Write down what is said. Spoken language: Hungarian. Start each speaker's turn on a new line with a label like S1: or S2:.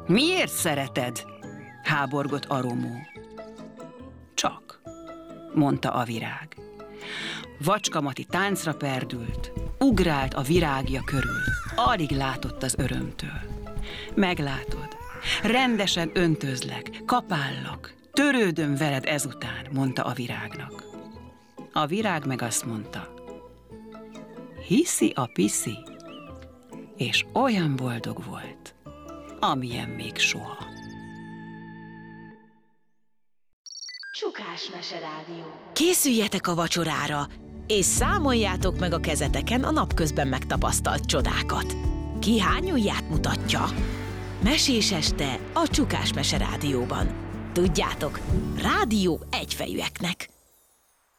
S1: Miért szereted? Háborgott a Romó. Csak, mondta a virág. Vacska Mati táncra perdült, ugrált a virágja körül, alig látott az örömtől. Meglátod, rendesen öntözlek, kapállak, törődöm veled ezután, mondta a virágnak. A virág meg azt mondta, hiszi a piszi, és olyan boldog volt, amilyen még soha.
S2: Csukás Meserádió.
S3: Készüljetek a vacsorára, és számoljátok meg a kezeteken a napközben megtapasztalt csodákat. Ki hány ujját mutatja? Mesés este a Csukás Meserádióban. Tudjátok, rádió egyfejűeknek.